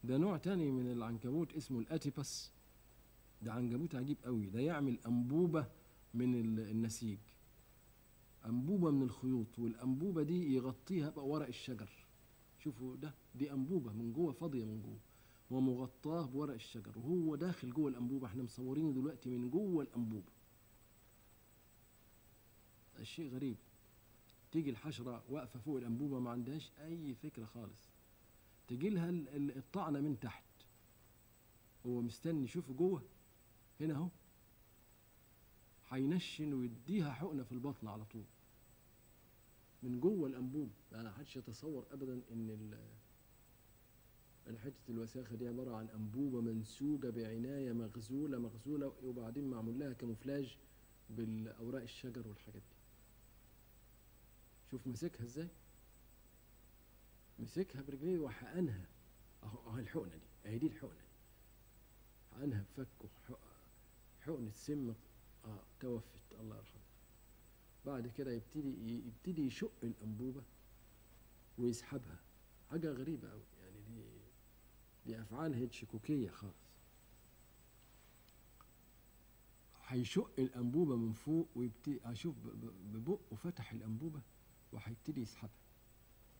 ده نوع تاني من العنكبوت اسمه الاتيباس. ده عنكبوت عجيب قوي، ده يعمل انبوبه من النسيج، انبوبه من الخيوط، والانبوبه دي يغطيها بقى ورق الشجر. شوفوا ده، دي انبوبه من جوه فاضيه من جوه ومغطاه بورق الشجر، وهو داخل جوه الانبوبه. احنا مصورينه دلوقتي من جوه الانبوبه. الشيء غريب، تيجي الحشره واقفه فوق الانبوبه ما عندهاش اي فكره خالص، تجي لها الطعنه من تحت، هو مستني يشوفه جوه. هنا اهو هينشن ويديها حقنه في البطن على طول من جوه الانبوب. يعني محدش يتصور ابدا ان حته الوساخه دي عباره عن انبوبه منسوجه بعنايه، مغزوله وبعدين معمول لها كاموفلاج بالاوراق الشجر والحاجات دي. شوف مسكها ازاي، مسكها برجليه وحقنها. اهو الحقنه دي، اهي دي الحقنه دي، حقنها بفكه، حقنه سم. توفت الله يرحمها. بعد كده يبتدي يشق الانبوبه ويسحبها. حاجه غريبه قوي يعني، دي افعال هيتشكوكيه خالص. هيشق الانبوبه من فوق ويبتدي اشوف ببقه فتح الانبوبه وهيبتدي يسحبها.